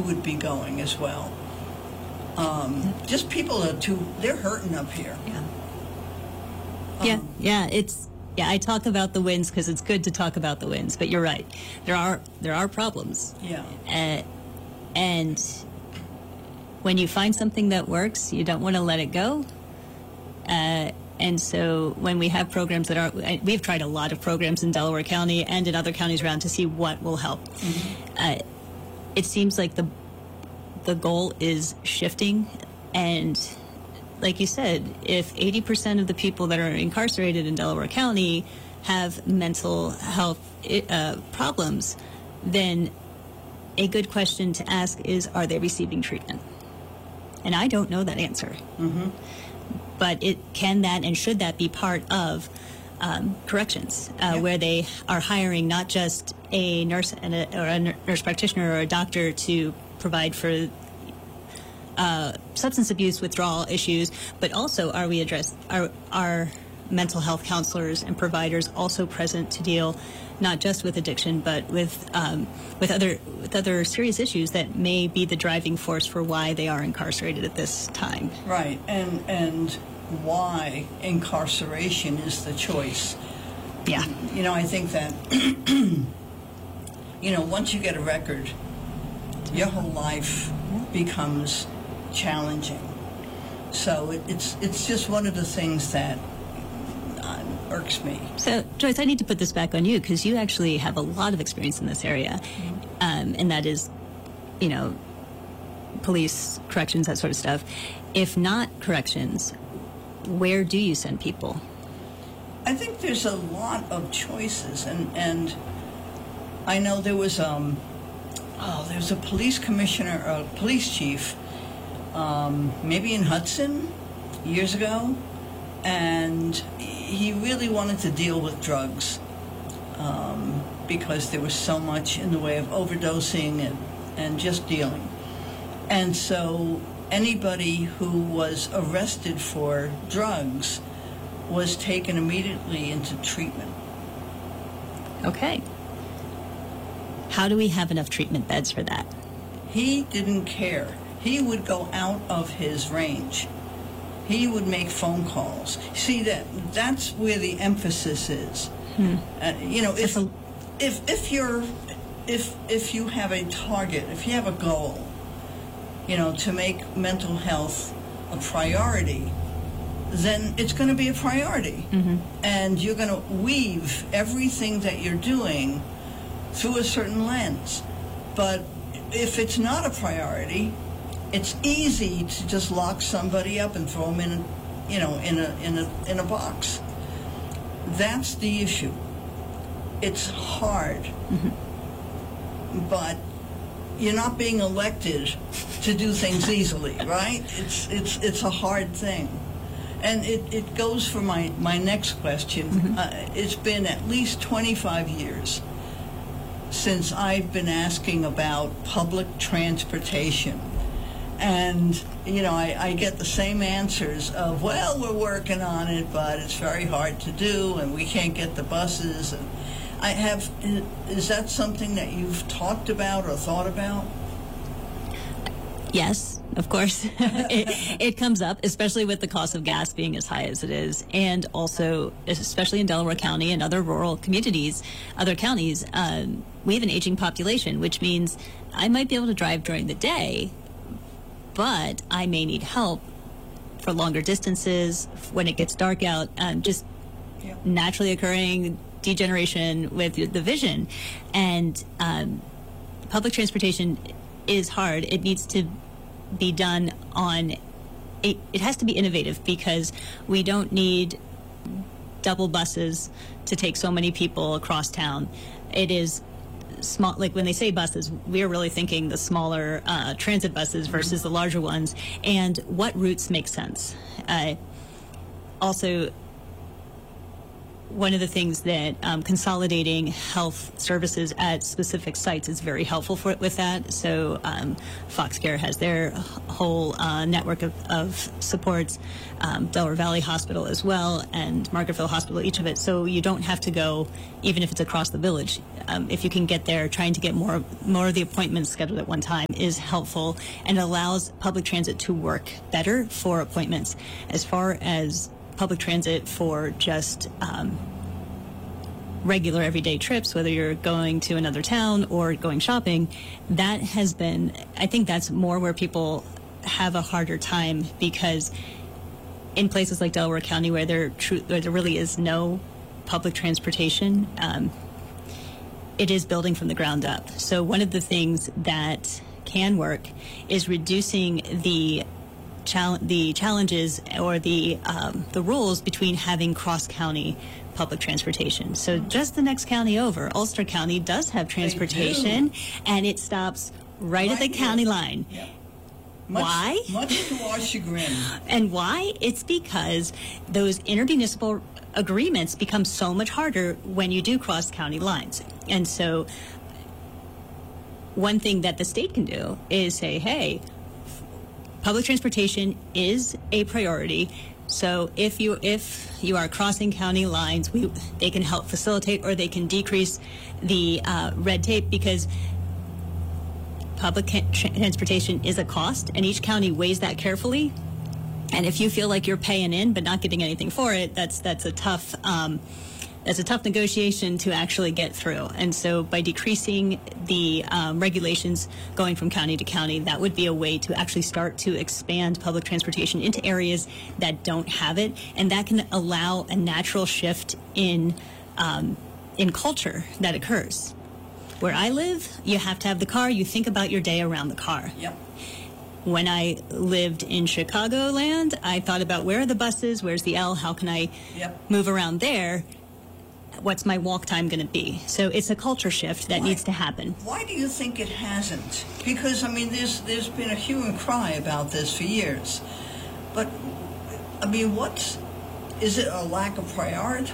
would be going as well. Just people they're hurting up here. Yeah, I talk about the wins because it's good to talk about the wins, but you're right. There are problems. Yeah. And when you find something that works, you don't want to let it go. And so when we have programs we've tried a lot of programs in Delaware County and in other counties around to see what will help. Mm-hmm. It seems like the goal is shifting, and like you said, if 80% of the people that are incarcerated in Delaware County have mental health problems, then a good question to ask is, are they receiving treatment? And I don't know that answer. Mm-hmm. But can that and should that be part of corrections, where they are hiring not just a nurse or a nurse practitioner or a doctor to provide for substance abuse withdrawal issues, but also are mental health counselors and providers also present to deal not just with addiction, but with other serious issues that may be the driving force for why they are incarcerated at this time. Right, and why incarceration is the choice. Yeah. I think that, once you get a record, your whole life becomes challenging. So it's just one of the things that irks me. So, Joyce, I need to put this back on you because you actually have a lot of experience in this area, and that is, police, corrections, that sort of stuff. If not corrections, where do you send people? I think there's a lot of choices, and I know there was there's a police commissioner, or a police chief, maybe in Hudson years ago, and he really wanted to deal with drugs because there was so much in the way of overdosing and just dealing. And so anybody who was arrested for drugs was taken immediately into treatment. Okay. How do we have enough treatment beds for that? He didn't care. He would go out of his range. He would make phone calls. See, that's where the emphasis is. If you have a target, if you have a goal, to make mental health a priority, then it's going to be a priority. Mm-hmm. And you're going to weave everything that you're doing through a certain lens. But if it's not a priority, it's easy to just lock somebody up and throw them in a box. That's the issue. It's hard, but you're not being elected to do things easily, right? It's a hard thing, and it goes for my next question. Mm-hmm. It's been at least 25 years since I've been asking about public transportation. And, I get the same answers of, well, we're working on it, but it's very hard to do, and we can't get the buses. And is that something that you've talked about or thought about? Yes, of course. It comes up, especially with the cost of gas being as high as it is. And also, especially in Delaware County and other rural communities, other counties, we have an aging population, which means I might be able to drive during the day, but I may need help for longer distances when it gets dark out, naturally occurring degeneration with the vision. And public transportation is hard. It needs to be done it has to be innovative, because we don't need double buses to take so many people across town. It is small, like when they say buses, we're really thinking the smaller transit buses versus the larger ones, and what routes make sense. Also, one of the things that consolidating health services at specific sites is very helpful with that. So Foxcare has their whole network of supports, Delaware Valley Hospital as well, and Margaretville Hospital, each of it. So you don't have to go, even if it's across the village. If you can get there, trying to get more of the appointments scheduled at one time is helpful and allows public transit to work better for appointments. As far as public transit for just regular everyday trips, whether you're going to another town or going shopping, that has been, I think that's more where people have a harder time, because in places like Delaware County where there really is no public transportation, it is building from the ground up. So one of the things that can work is reducing the challenges or the rules between having cross-county public transportation. So just the next county over, Ulster County, does have transportation, and it stops right at the county line. Yep. Why? Much to our chagrin. And why? It's because those intermunicipal agreements become so much harder when you do cross county lines. And so one thing that the state can do is say, hey, public transportation is a priority. So if you are crossing county lines, they can help facilitate, or they can decrease the red tape, because public transportation is a cost, and each county weighs that carefully. And if you feel like you're paying in but not getting anything for it, that's a tough negotiation to actually get through. And so by decreasing the regulations going from county to county, that would be a way to actually start to expand public transportation into areas that don't have it, and that can allow a natural shift in culture that occurs. Where I live, you have to have the car. You think about your day around the car. Yep. When I lived in Chicagoland, I thought about, where are the buses? Where's the L? How can I move around there? What's my walk time going to be? So it's a culture shift that needs to happen. Why do you think it hasn't? Because, I mean, there's been a hue and cry about this for years. But, I mean, is it a lack of priority?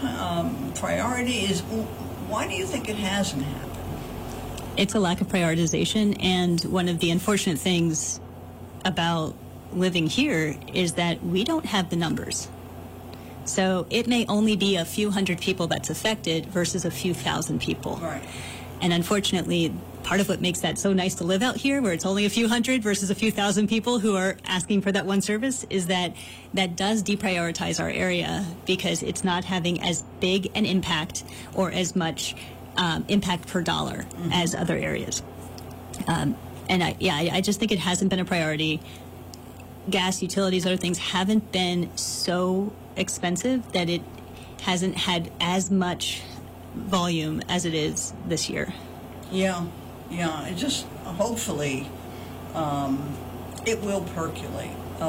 Why do you think it hasn't happened? It's a lack of prioritization, and one of the unfortunate things about living here is that we don't have the numbers. So it may only be a few hundred people that's affected versus a few thousand people. Right. And unfortunately, part of what makes that so nice to live out here, where it's only a few hundred versus a few thousand people who are asking for that one service, is that does deprioritize our area, because it's not having as big an impact or as much impact per dollar as other areas. And I just think it hasn't been a priority. Gas, utilities, other things haven't been so expensive that it hasn't had as much volume as it is this year. Yeah. It just, hopefully, it will percolate.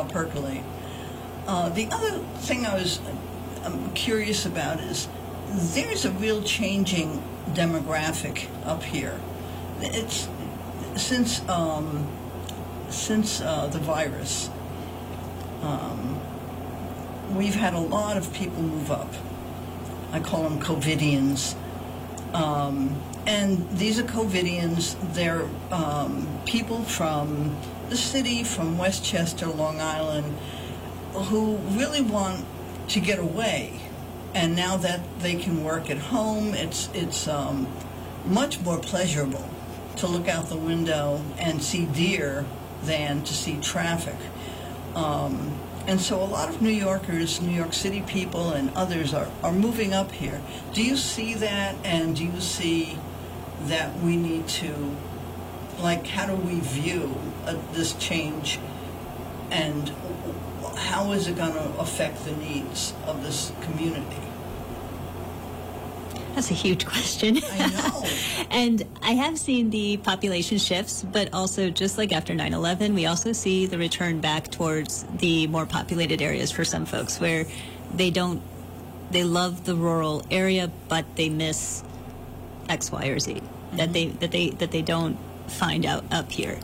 The other thing I'm curious about is there's a real changing demographic up here. It's since the virus, we've had a lot of people move up. I call them COVIDians. And these are COVIDians. They're people from the city, from Westchester, Long Island, who really want to get away. And now that they can work at home, it's much more pleasurable to look out the window and see deer than to see traffic. And so a lot of New Yorkers, New York City people and others are moving up here. Do you see that? And do you see that we need to, how do we view this change, and how is it going to affect the needs of this community? That's a huge question. I know. And I have seen the population shifts, but also, just like after 9/11, we also see the return back towards the more populated areas for some folks, where they love the rural area, but they miss X, Y, or Z that they don't find out up here.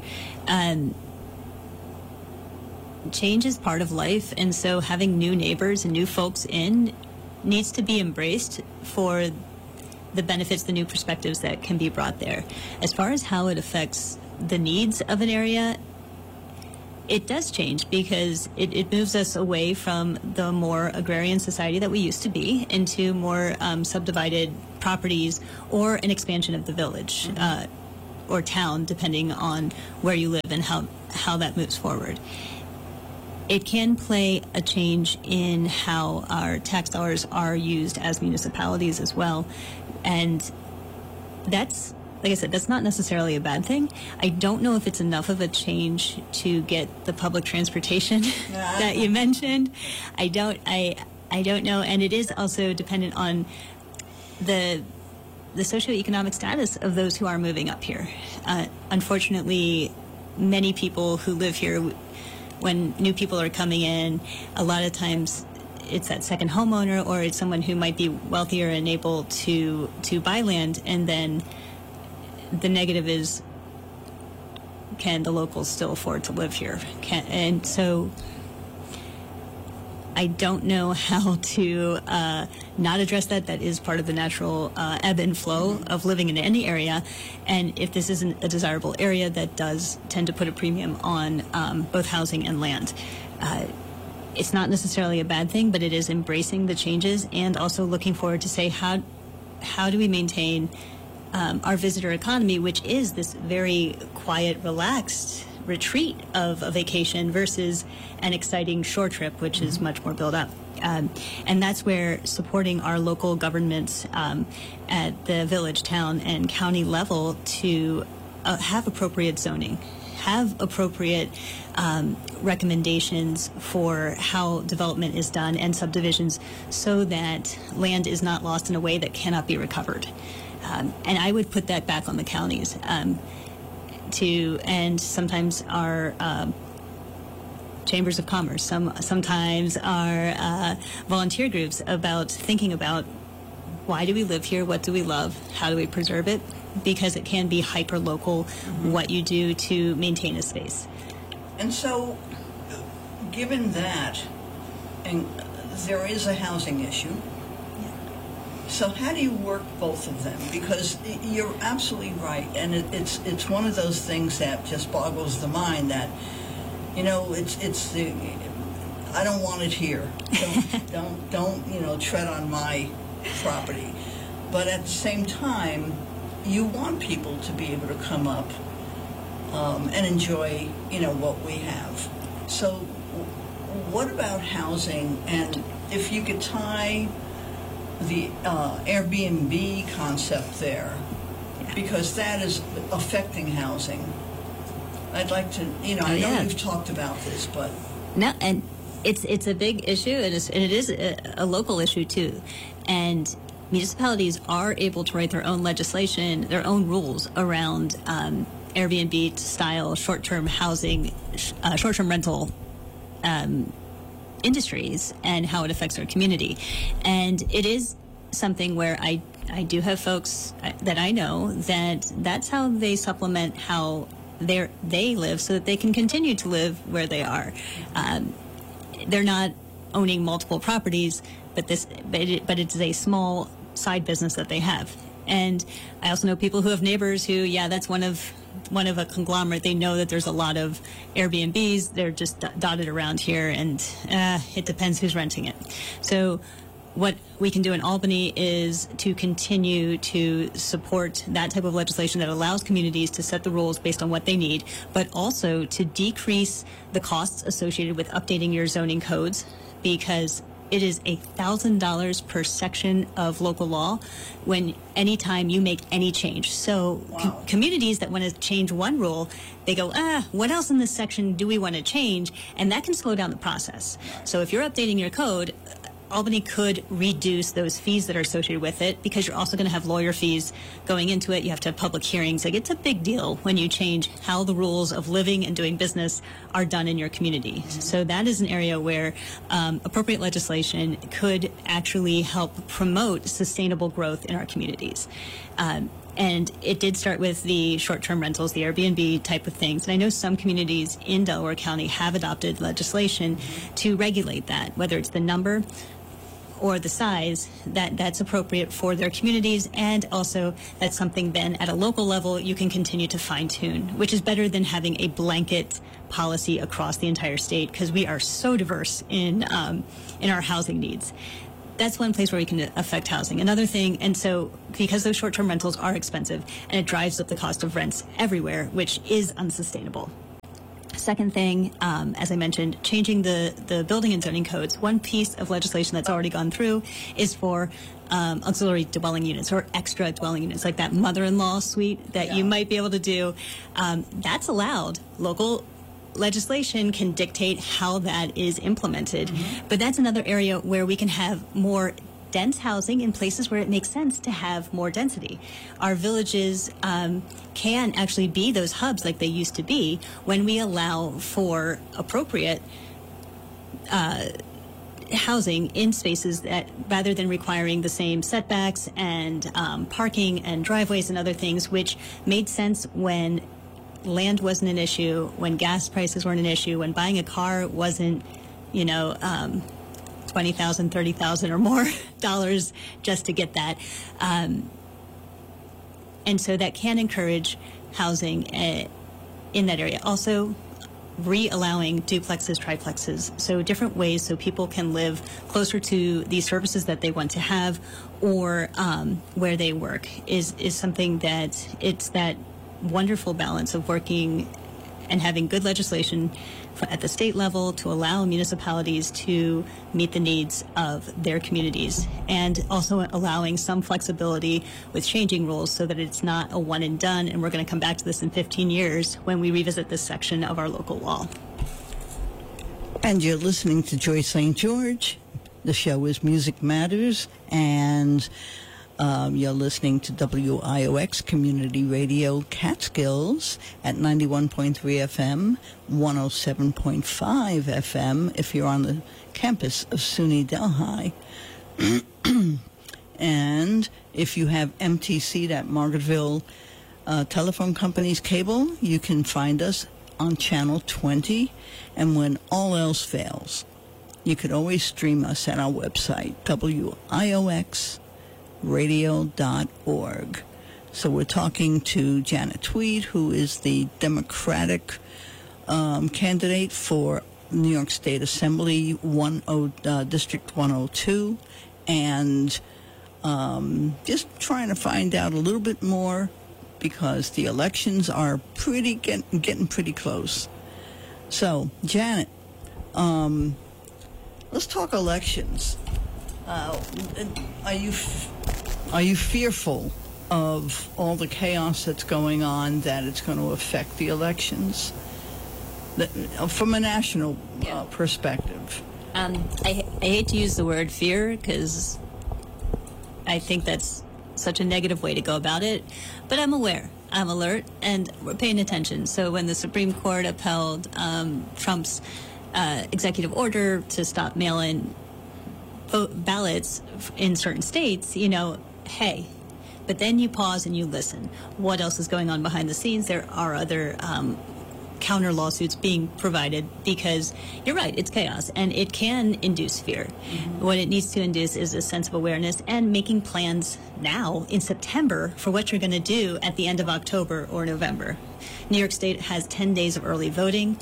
Change is part of life, and so having new neighbors and new folks in needs to be embraced for the benefits, the new perspectives that can be brought there. As far as how it affects the needs of an area, it does change because it moves us away from the more agrarian society that we used to be into more subdivided properties or an expansion of the village or town, depending on where you live and how that moves forward. It can play a change in how our tax dollars are used as municipalities as well. And that's, like I said, that's not necessarily a bad thing. I don't know if it's enough of a change to get the public transportation that you mentioned. I don't know. And it is also dependent on the socioeconomic status of those who are moving up here. Unfortunately, many people who live here, when new people are coming in, a lot of times it's that second homeowner or it's someone who might be wealthier and able to buy land. And then the negative is, can the locals still afford to live here? And so I don't know how to not address that. That is part of the natural ebb and flow of living in any area. And if this isn't a desirable area, that does tend to put a premium on both housing and land. It's not necessarily a bad thing, but it is embracing the changes and also looking forward to say, how do we maintain our visitor economy, which is this very quiet, relaxed retreat of a vacation versus an exciting shore trip, which is much more built up. And that's where supporting our local governments at the village, town, and county level to have appropriate zoning, have appropriate recommendations for how development is done and subdivisions so that land is not lost in a way that cannot be recovered. And I would put that back on the counties and sometimes our chambers of commerce, sometimes our volunteer groups, about thinking about why do we live here, what do we love, how do we preserve it, because it can be hyper-local what you do to maintain a space. And so, given that, and there is a housing issue, so how do you work both of them? Because you're absolutely right, and it's one of those things that just boggles the mind that, you know, it's the, I don't want it here. Don't tread on my property. But at the same time, you want people to be able to come up and enjoy, what we have. So what about housing? And if you could tie the Airbnb concept there, because that is affecting housing. I'd like to, I know we've talked about this, but no, and it's a big issue, and it is a local issue too, and municipalities are able to write their own legislation, their own rules around Airbnb style short-term housing, short-term rental industries and how it affects our community. And it is something where I do have folks that I know that's how they supplement how they live so that they can continue to live where they are. They're not owning multiple properties, but it's a small side business that they have. And I also know people who have neighbors who, that's one of a conglomerate. They know that there's a lot of Airbnbs. They're just dotted around here, and it depends who's renting it. So what we can do in Albany is to continue to support that type of legislation that allows communities to set the rules based on what they need, but also to decrease the costs associated with updating your zoning codes, because it is $1,000 per section of local law anytime you make any change. So communities that want to change one rule, they go, what else in this section do we want to change? And that can slow down the process. So if you're updating your code, Albany could reduce those fees that are associated with it, because you're also going to have lawyer fees going into it. You have to have public hearings. Like, it's a big deal when you change how the rules of living and doing business are done in your community. So that is an area where appropriate legislation could actually help promote sustainable growth in our communities. And it did start with the short-term rentals, the Airbnb type of things. And I know some communities in Delaware County have adopted legislation to regulate that, whether it's the number or the size that's appropriate for their communities, and also that's something then at a local level you can continue to fine-tune, which is better than having a blanket policy across the entire state, because we are so diverse in our housing needs. That's one place where we can affect housing. Another thing, and so because those short-term rentals are expensive and it drives up the cost of rents everywhere, which is unsustainable. Second thing, as I mentioned, changing the building and zoning codes. One piece of legislation that's already gone through is for auxiliary dwelling units or extra dwelling units, like that mother-in-law suite that you might be able to do. That's allowed. Local legislation can dictate how that is implemented. But that's another area where we can have more dense housing in places where it makes sense to have more density. Our villages can actually be those hubs like they used to be when we allow for appropriate housing in spaces that, rather than requiring the same setbacks and parking and driveways and other things, which made sense when land wasn't an issue, when gas prices weren't an issue, when buying a car wasn't, $20,000, $30,000 or more dollars just to get that. And so that can encourage housing in that area. Also, re-allowing duplexes, triplexes, so different ways so people can live closer to the services that they want to have or where they work is something that it's that wonderful balance of working and having good legislation at the state level to allow municipalities to meet the needs of their communities, and also allowing some flexibility with changing rules so that it's not a one and done, and we're going to come back to this in 15 years when we revisit this section of our local law. And you're listening to Joy St. George. The show is Music Matters, and you're listening to WIOX Community Radio Catskills at 91.3 FM, 107.5 FM if you're on the campus of SUNY Delhi. And if you have MTC, that Margaretville Telephone Company's cable, you can find us on Channel 20. And when all else fails, you could always stream us at our website, WIOXradio.org. So we're talking to Janet Tweed, who is the Democratic candidate for New York State Assembly District 102, and just trying to find out a little bit more because the elections are getting pretty close. So, Janet, let's talk elections. Are you fearful of all the chaos that's going on, that it's going to affect the elections from a national perspective? I hate to use the word fear because I think that's such a negative way to go about it, but I'm aware. I'm alert, and we're paying attention. So when the Supreme Court upheld Trump's executive order to stop mail-in ballots in certain states, hey, but then you pause and you listen. What else is going on behind the scenes? There are other counter lawsuits being provided because you're right, it's chaos and it can induce fear. Mm-hmm. What it needs to induce is a sense of awareness and making plans now in September for what you're going to do at the end of October or November. New York State has 10 days of early voting.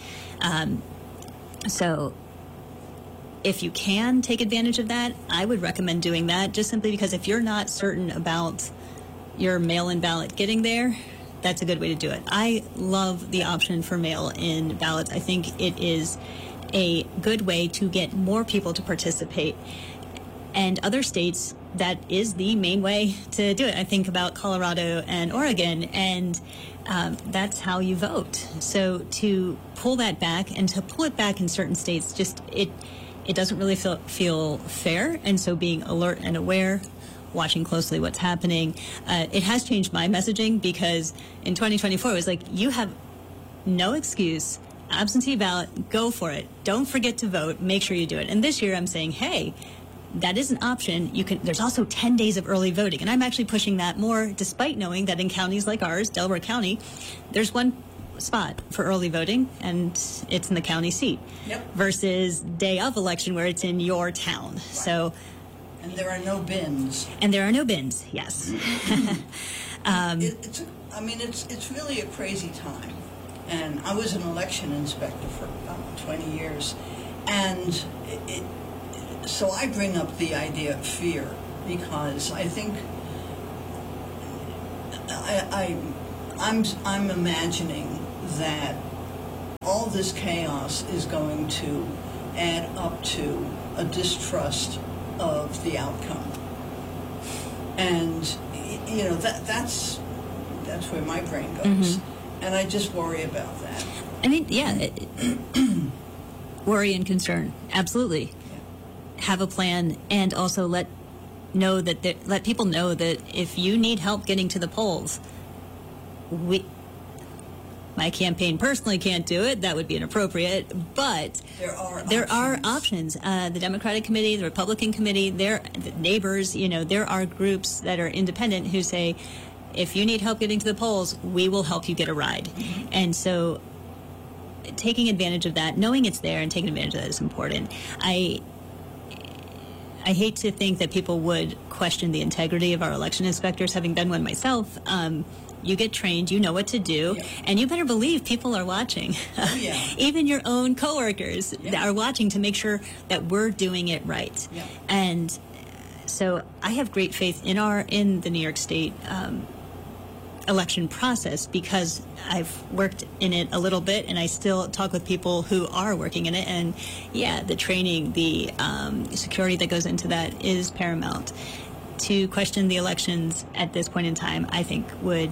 So if you can take advantage of that, I would recommend doing that, just simply because if you're not certain about your mail-in ballot getting there, that's a good way to do it. I love the option for mail-in ballots. I think it is a good way to get more people to participate. And other states, that is the main way to do it. I think about Colorado and Oregon, and that's how you vote. So to pull that back, and to pull it back in certain states, just it doesn't really feel fair. And so being alert and aware, watching closely what's happening. It has changed my messaging, because in 2024, it was like, you have no excuse. Absentee ballot, go for it. Don't forget to vote. Make sure you do it. And this year I'm saying, hey, that is an option. There's also 10 days of early voting. And I'm actually pushing that more, despite knowing that in counties like ours, Delaware County, there's one spot for early voting, and it's in the county seat. Yep. Versus day of election where it's in your town. Right. So And there are no bins. And there are no bins, yes. It's really a crazy time. And I was an election inspector for about 20 years. And so I bring up the idea of fear because I think I'm imagining that all this chaos is going to add up to a distrust of the outcome. And, that's where my brain goes. Mm-hmm. And I just worry about that. I mean, yeah, worry and concern, absolutely. Yeah. Have a plan, and also let people know that if you need help getting to the polls, my campaign personally can't do it. That would be inappropriate. But there are options. The Democratic Committee, the Republican Committee, the neighbors, there are groups that are independent who say, if you need help getting to the polls, we will help you get a ride. Mm-hmm. And so taking advantage of that, knowing it's there and taking advantage of that is important. I hate to think that people would question the integrity of our election inspectors, having been one myself. You get trained, you know what to do, yeah. And you better believe people are watching. Oh, yeah. Even your own coworkers are watching to make sure that we're doing it right. Yeah. And so I have great faith in the New York State election process because I've worked in it a little bit, and I still talk with people who are working in it. And yeah, the training, the security that goes into that is paramount. To question the elections at this point in time, I think would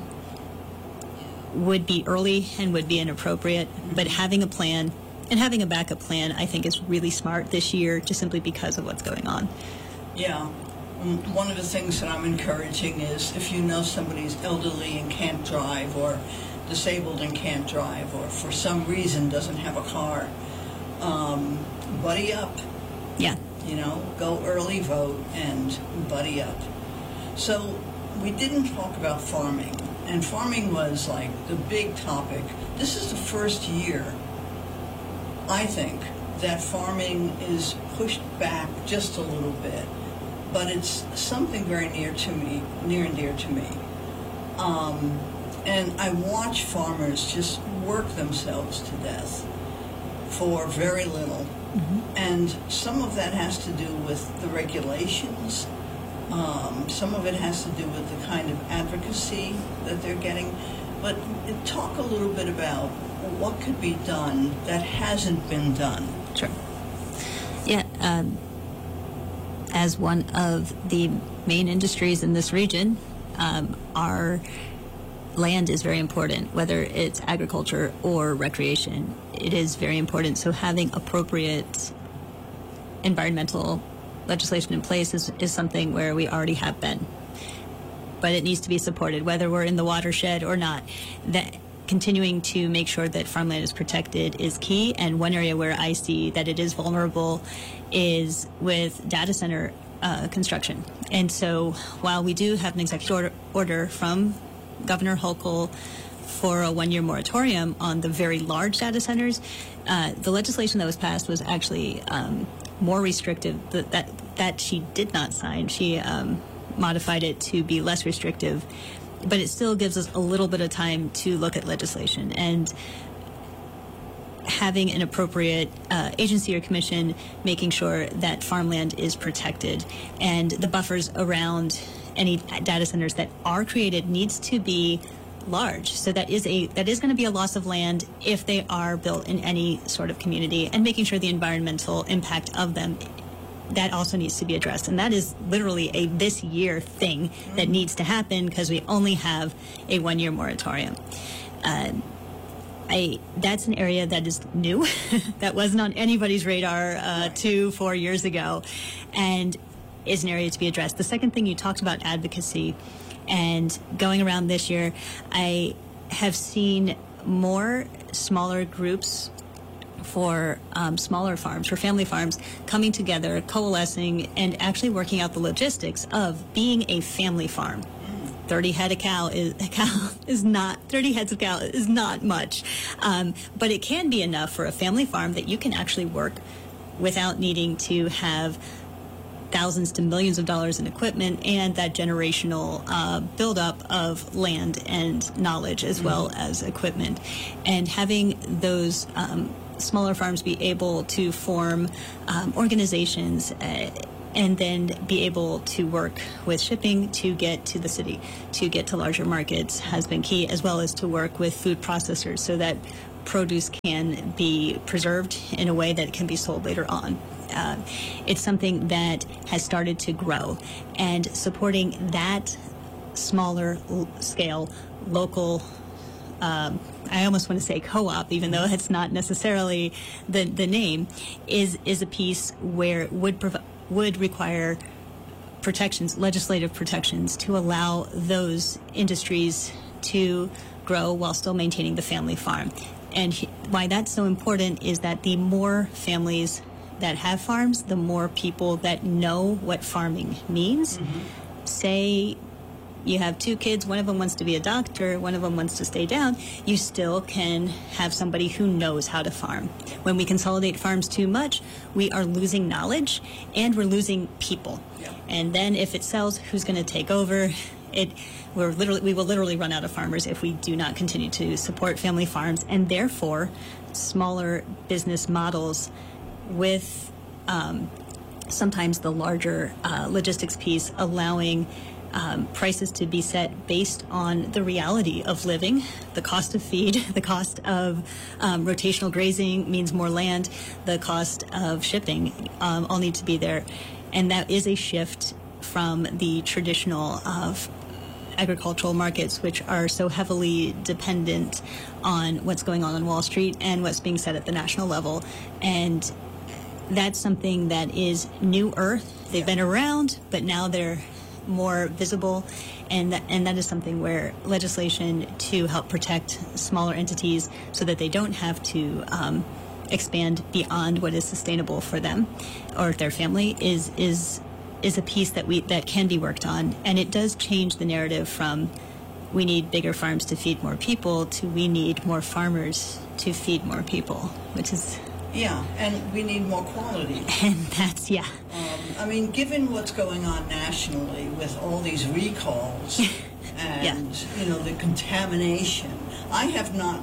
be early and would be inappropriate. Mm-hmm. But having a plan and having a backup plan, I think, is really smart this year, just simply because of what's going on. Yeah. One of the things that I'm encouraging is if you know somebody's elderly and can't drive, or disabled and can't drive, or for some reason doesn't have a car, buddy up. Yeah. Go early vote and buddy up. So we didn't talk about farming, and farming was like the big topic. This is the first year, I think, that farming is pushed back just a little bit, but it's something very near and dear to me. And I watch farmers just work themselves to death for very little. Mm-hmm. And some of that has to do with the regulations. Some of it has to do with the kind of advocacy that they're getting. But talk a little bit about what could be done that hasn't been done. Sure. Yeah. As one of the main industries in this region, our land is very important, whether it's agriculture or recreation. It is very important. So having appropriate environmental legislation in place is something where we already have been. But it needs to be supported, whether we're in the watershed or not. That continuing to make sure that farmland is protected is key. And one area where I see that it is vulnerable is with data center construction. And so while we do have an executive order from Governor Hochul for a 1-year moratorium on the very large data centers, the legislation that was passed was actually more restrictive. That she did not sign. She modified it to be less restrictive, but it still gives us a little bit of time to look at legislation. And having an appropriate agency or commission making sure that farmland is protected, and the buffers around any data centers that are created needs to be large. So that is going to be a loss of land if they are built in any sort of community, and making sure the environmental impact of them, that also needs to be addressed. And that is literally a this year thing that needs to happen because we only have a 1-year moratorium. That's an area that is new, that wasn't on anybody's radar 2-4 years ago, and is an area to be addressed. The second thing, you talked about advocacy, and going around this year, I have seen more smaller groups for smaller farms, for family farms, coming together, coalescing, and actually working out the logistics of being a family farm. 30 heads of cow is not much, but it can be enough for a family farm that you can actually work without needing to have thousands to millions of dollars in equipment and that generational buildup of land and knowledge as well as equipment. And having those smaller farms be able to form organizations and then be able to work with shipping to get to the city, to get to larger markets has been key, as well as to work with food processors so that produce can be preserved in a way that it can be sold later on. It's something that has started to grow, and supporting that smaller scale local I almost want to say co-op, even though it's not necessarily the name, is a piece where it would require protections, legislative protections, to allow those industries to grow while still maintaining the family farm. And why that's so important is that the more families that have farms, the more people that know what farming means. Say you have two kids, one of them wants to be a doctor, one of them wants to stay down, you still can have somebody who knows how to farm. When we consolidate farms too much, we are losing knowledge and we're losing people. Yeah. And then if it sells, who's going to take over? We will literally run out of farmers if we do not continue to support family farms, and therefore smaller business models with sometimes the larger logistics piece allowing prices to be set based on the reality of living, the cost of feed, the cost of rotational grazing means more land, the cost of shipping all need to be there. And that is a shift from the traditional of agricultural markets, which are so heavily dependent on what's going on Wall Street and what's being said at the national level. And that's something that is newer. They've been around, but now they're more visible, and that is something where legislation to help protect smaller entities so that they don't have to expand beyond what is sustainable for them or their family is a piece that can be worked on. And it does change the narrative from we need bigger farms to feed more people to we need more farmers to feed more people, which is... Yeah, and we need more quality. And that's, yeah. I mean, given what's going on nationally with all these recalls and, the contamination, I have not,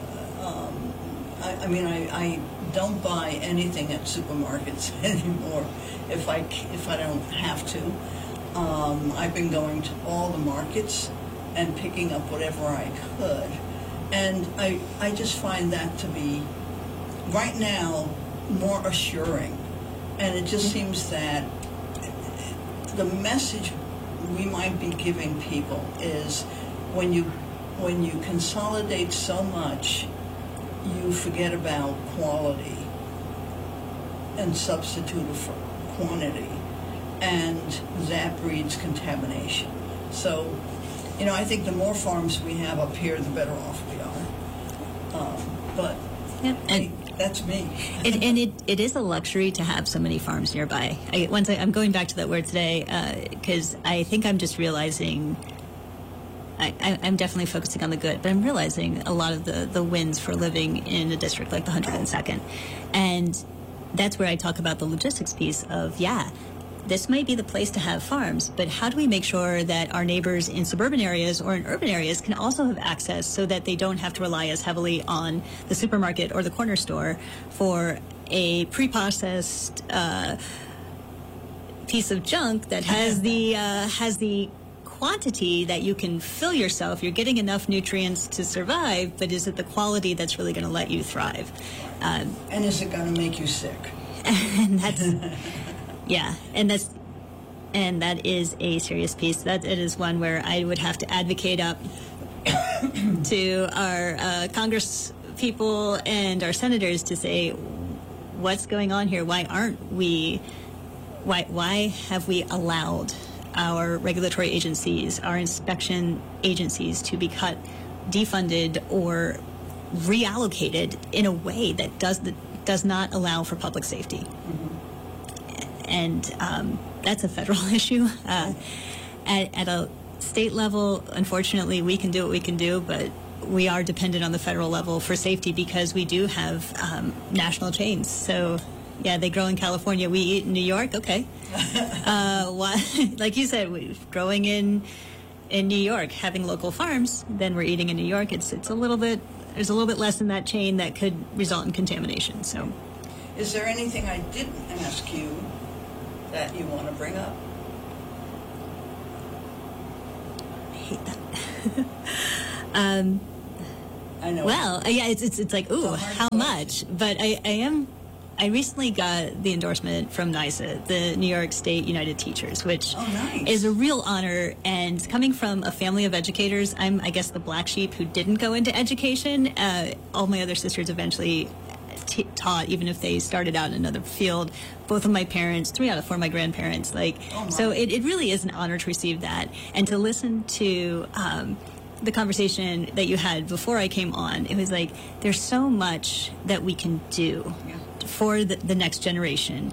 I don't buy anything at supermarkets anymore if I don't have to. I've been going to all the markets and picking up whatever I could. And I just find that to be, right now, more assuring. And it just seems that the message we might be giving people is when you consolidate so much, you forget about quality and substitute for quantity, and that breeds contamination. So, I think the more farms we have up here, the better off we are. But yep. And that's me. It is a luxury to have so many farms nearby. I'm going back to that word today because I think I'm just realizing I'm definitely focusing on the good, but I'm realizing a lot of the wins for living in a district like the 102nd. And that's where I talk about the logistics piece of, this might be the place to have farms, but how do we make sure that our neighbors in suburban areas or in urban areas can also have access so that they don't have to rely as heavily on the supermarket or the corner store for a pre-processed piece of junk that has the quantity that you can fill yourself. You're getting enough nutrients to survive, but is it the quality that's really going to let you thrive? And is it going to make you sick? And that's... Yeah, and that is a serious piece. That it is one where I would have to advocate up to our Congress people and our senators to say, what's going on here? Why have we allowed our regulatory agencies, our inspection agencies to be cut, defunded, or reallocated in a way that does not allow for public safety? Mm-hmm. And that's a federal issue. At a state level, unfortunately, we can do what we can do, but we are dependent on the federal level for safety because we do have national chains. So Yeah, they grow in California. We eat in New York. Okay. Like you said, growing in New York, having local farms, then we're eating in New York. It's a little bit. There's a little bit less in that chain that could result in contamination. So, is there anything I didn't ask you that you want to bring up? I hate that. I know. Well, yeah, it's like, ooh, how much? But I recently got the endorsement from NYSA, the New York State United Teachers, which is a real honor. And coming from a family of educators, I'm, I guess, the black sheep who didn't go into education. All my other sisters eventually taught, even if they started out in another field. Both of my parents, 3 out of 4 of my grandparents. So it really is an honor to receive that. And to listen to the conversation that you had before I came on, it was like, there's so much that we can do for the next generation.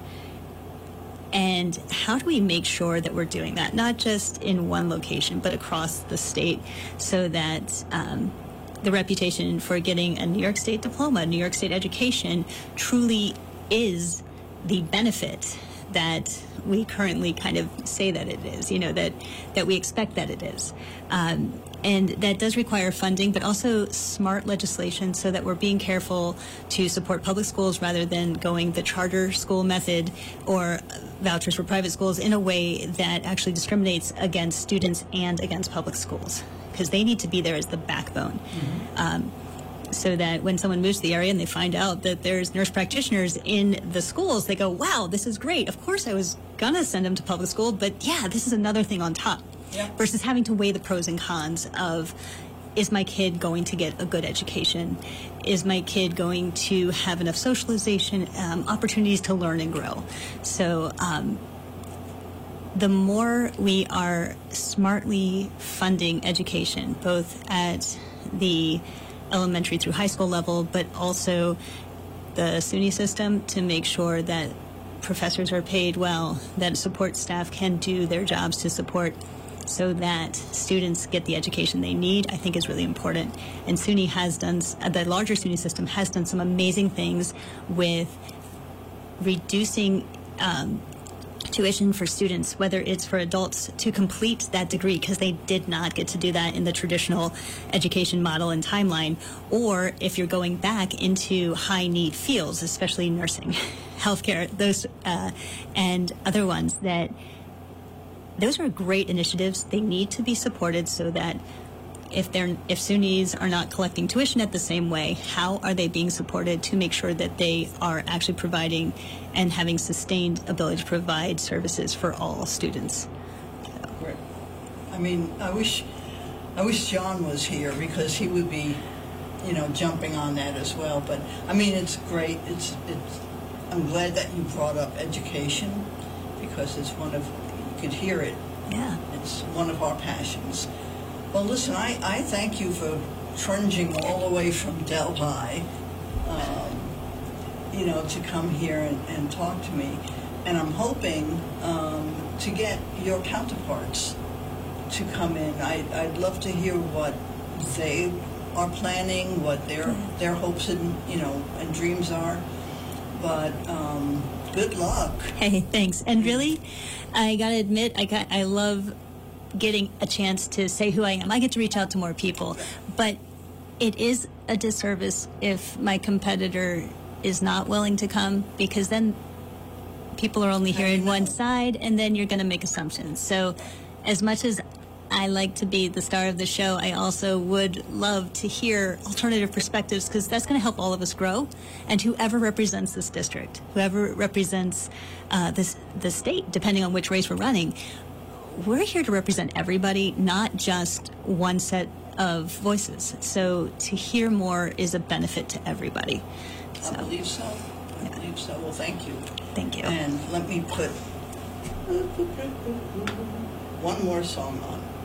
And how do we make sure that we're doing that, not just in one location, but across the state, so that the reputation for getting a New York State diploma, New York State education, truly is the benefit that we currently kind of say that it is, that we expect that it is. And that does require funding, but also smart legislation, so that we're being careful to support public schools rather than going the charter school method or vouchers for private schools in a way that actually discriminates against students and against public schools, because they need to be there as the backbone. So that when someone moves to the area and they find out that there's nurse practitioners in the schools, they go, wow, this is great. Of course I was going to send them to public school, but yeah, this is another thing on top. Yep. Versus having to weigh the pros and cons of, is my kid going to get a good education? Is my kid going to have enough socialization, opportunities to learn and grow? So the more we are smartly funding education, both at the elementary through high school level, but also the SUNY system, to make sure that professors are paid well, that support staff can do their jobs to support, so that students get the education they need, I think is really important. And SUNY has done, the larger SUNY system has done some amazing things with reducing tuition for students, whether it's for adults to complete that degree, because they did not get to do that in the traditional education model and timeline, or if you're going back into high need fields, especially nursing, healthcare, those and other ones, that those are great initiatives. They need to be supported, so that if SUNYs are not collecting tuition at the same way, how are they being supported to make sure that they are actually providing and having sustained ability to provide services for all students? Great. I mean, I wish John was here, because he would be, jumping on that as well. But I mean, it's great. I'm glad that you brought up education, because it's you could hear it. Yeah. It's one of our passions. Well, listen, I thank you for trudging all the way from Delhi, to come here and talk to me. And I'm hoping to get your counterparts to come in. I'd love to hear what they are planning, what their hopes and dreams are. But good luck. Hey, thanks. And really, I gotta admit, I love getting a chance to say who I am. I get to reach out to more people, but it is a disservice if my competitor is not willing to come, because then people are only hearing one side, and then you're going to make assumptions. So as much as I like to be the star of the show, I also would love to hear alternative perspectives, because that's going to help all of us grow. And whoever represents this district, whoever represents the state, depending on which race we're running, we're here to represent everybody, not just one set of voices. So to hear more is a benefit to everybody. I believe so. I believe so. Well, thank you. Thank you. And let me put one more song on.